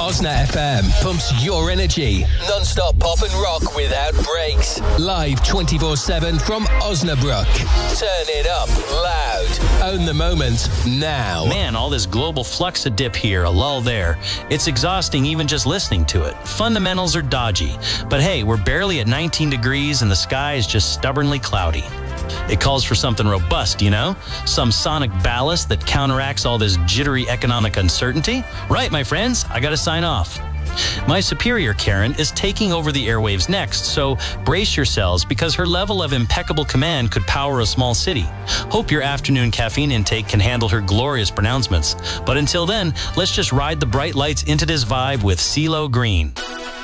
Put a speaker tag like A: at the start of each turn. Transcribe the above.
A: Osna FM pumps your energy. Non-stop pop and rock without breaks. Live 24/7 from Osnabrück. Turn it up loud. Own the moment now.
B: Man, all this global flux a dip here, a lull there. It's exhausting even just listening to it. Fundamentals are dodgy. But hey, we're barely at 19 degrees and the sky is just stubbornly cloudy. It calls for something robust, you know? Some sonic ballast that counteracts all this jittery economic uncertainty. Right, my friends, I gotta sign off. My superior, Karen, is taking over the airwaves next, so brace yourselves because her level of impeccable command could power a small city. Hope your afternoon caffeine intake can handle her glorious pronouncements. But until then, let's just ride the bright lights into this vibe with CeeLo Green.